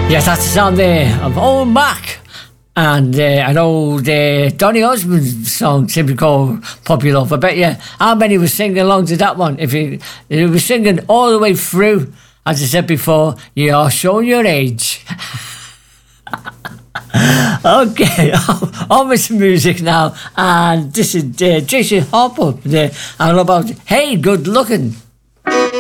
Yes, that's the sound there of Owen Mac and an old Donny Osmond song, simply called Puppy Love. I bet you how many was singing along to that one. If you were singing all the way through, as I said before, you are showing your age. Okay, on with some music now, and this is Tracy Harper and about Hey Good Looking.